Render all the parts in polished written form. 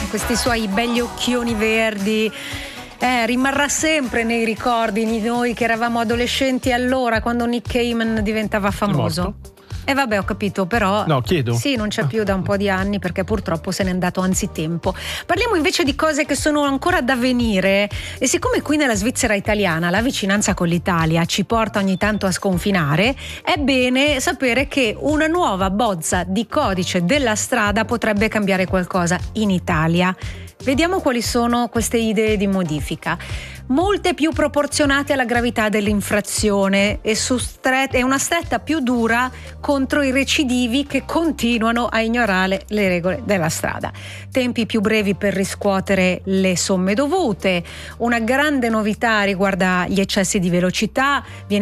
questi suoi begli occhioni verdi. Rimarrà sempre nei ricordi di noi che eravamo adolescenti allora, quando Nick Cayman diventava famoso. Vabbè, ho capito, però no, chiedo. Sì, non c'è più da un po' di anni perché purtroppo se n'è andato anzitempo. Parliamo invece di cose che sono ancora da venire, e siccome qui nella Svizzera italiana la vicinanza con l'Italia ci porta ogni tanto a sconfinare, è bene sapere che una nuova bozza di codice della strada potrebbe cambiare qualcosa in Italia. Vediamo quali sono queste idee di modifica. Molte più proporzionate alla gravità dell'infrazione e una stretta più dura contro i recidivi che continuano a ignorare le regole della strada. Tempi più brevi per riscuotere le somme dovute. Una grande novità riguarda gli eccessi di velocità.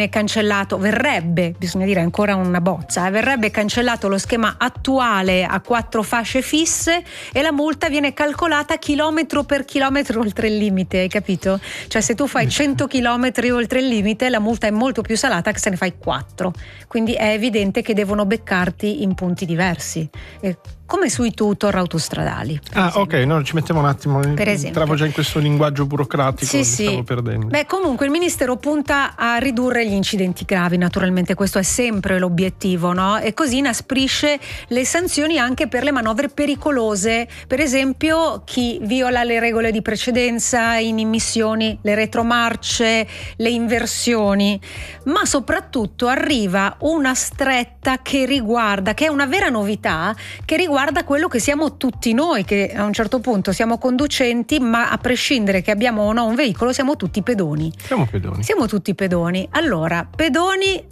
Bisogna dire ancora una bozza, verrebbe cancellato lo schema attuale a 4 fasce fisse e la multa viene calcolata chilometro per chilometro oltre il limite, hai capito? Cioè se tu fai 100 chilometri oltre il limite la multa è molto più salata che se ne fai 4, quindi è evidente che devono beccarti in punti diversi, come sui tutor autostradali. Ok, no, ci mettiamo un attimo, entravo già in questo linguaggio burocratico, stavo perdendo. Comunque il Ministero punta a ridurre gli incidenti gravi, naturalmente questo è sempre l'obiettivo, no? E così inasprisce le sanzioni anche per le manovre pericolose, per esempio chi viola le regole di precedenza in immissioni, le retromarce, le inversioni, ma soprattutto arriva una stretta che è una vera novità, che riguarda quello che siamo tutti noi, che a un certo punto siamo conducenti, ma a prescindere che abbiamo o no un veicolo siamo tutti pedoni. Siamo tutti pedoni. Allora, pedoni,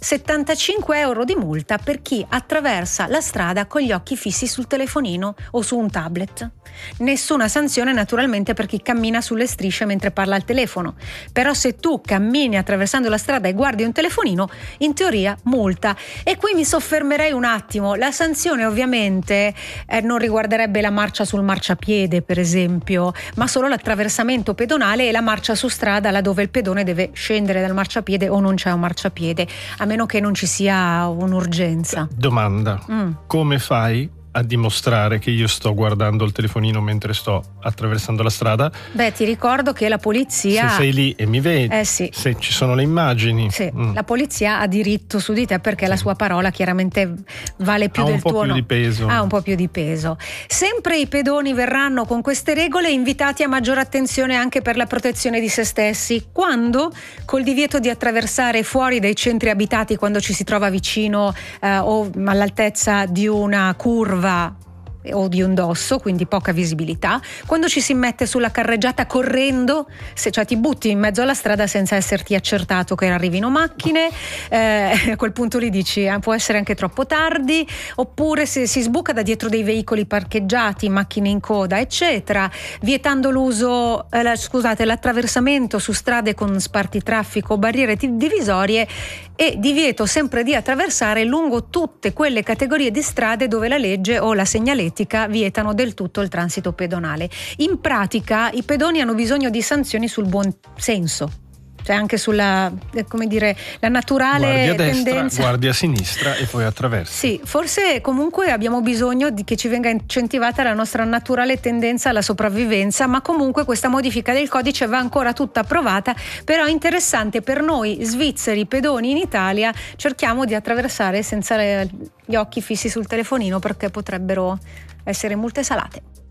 75 euro di multa per chi attraversa la strada con gli occhi fissi sul telefonino o su un tablet. Nessuna sanzione naturalmente per chi cammina sulle strisce mentre parla al telefono, però se tu cammini attraversando la strada e guardi un telefonino, in teoria multa. E qui mi soffermerei un attimo. La sanzione ovviamente non riguarderebbe la marcia sul marciapiede, per esempio, ma solo l'attraversamento pedonale e la marcia su strada laddove il pedone deve scendere dal marciapiede o non c'è un marciapiede, a meno che non ci sia un'urgenza. Domanda: come fai a dimostrare che io sto guardando il telefonino mentre sto attraversando la strada? Ti ricordo che la polizia, se sei lì e mi vedi, sì, se ci sono le immagini, la polizia ha diritto su di te, perché la sua parola chiaramente vale più del tuo, ha un po' più di peso. Sempre i pedoni verranno con queste regole invitati a maggiore attenzione anche per la protezione di se stessi, quando col divieto di attraversare fuori dai centri abitati quando ci si trova vicino o all'altezza di una curva o di un dosso, quindi poca visibilità, quando ci si mette sulla carreggiata correndo, cioè ti butti in mezzo alla strada senza esserti accertato che arrivino macchine, a quel punto lì dici può essere anche troppo tardi, oppure se si sbuca da dietro dei veicoli parcheggiati, macchine in coda eccetera, vietando l'attraversamento su strade con spartitraffico, barriere divisorie, e divieto sempre di attraversare lungo tutte quelle categorie di strade dove la legge o la segnaletica vietano del tutto il transito pedonale. In pratica i pedoni hanno bisogno di sanzioni sul buon senso, cioè anche sulla, la naturale tendenza. Guardi a sinistra e poi attraversi. Sì, forse comunque abbiamo bisogno di che ci venga incentivata la nostra naturale tendenza alla sopravvivenza, ma comunque questa modifica del codice va ancora tutta approvata. Però è interessante per noi svizzeri pedoni in Italia, cerchiamo di attraversare senza gli occhi fissi sul telefonino, perché potrebbero essere multe salate.